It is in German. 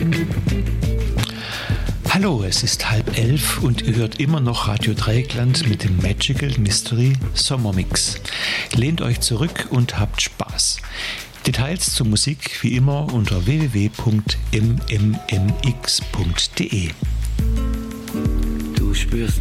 Hallo, es ist 10:30 und ihr hört immer noch Radio Dreieckland mit dem Magical Mystery Sommermix. Lehnt euch zurück und habt Spaß. Details zur Musik wie immer unter www.mmmx.de. Du spürst